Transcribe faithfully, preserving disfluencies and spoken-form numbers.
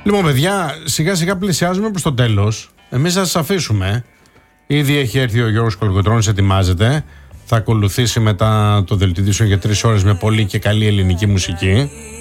Λοιπόν, παιδιά, σιγά σιγά πλησιάζουμε προς το τέλος. Εμείς θα σας αφήσουμε. Ήδη έχει έρθει ο Γιώργος Κολοκοτρώνης, ετοιμάζεται. Θα ακολουθήσει μετά το δελτίο για τρεις ώρες με πολύ και καλή ελληνική μουσική.